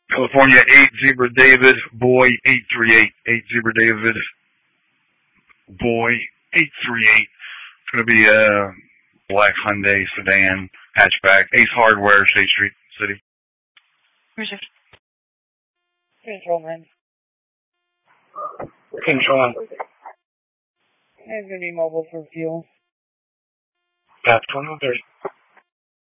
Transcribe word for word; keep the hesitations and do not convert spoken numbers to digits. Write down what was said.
California eight Zebra David, boy eight three eight. eight Zebra David, boy eight three eight. It's going to be a black Hyundai sedan hatchback. Ace Hardware, State Street, City. Where's your Control man? Control. It's going to be mobile for fuel. That's one oh three.